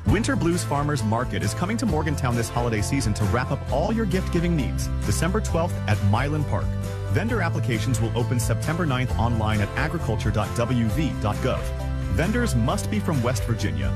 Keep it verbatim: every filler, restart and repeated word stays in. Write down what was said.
Winter Blues Farmers Market is coming to Morgantown this holiday season to wrap up all your gift-giving needs, December twelfth at Milan Park. Vendor applications will open September ninth online at agriculture dot w v dot gov. Vendors must be from West Virginia.